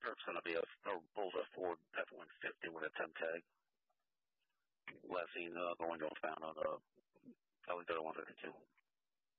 It's going to be a Volvo Ford F-150 with a 10 tag. Last seen going northbound on Valley 152.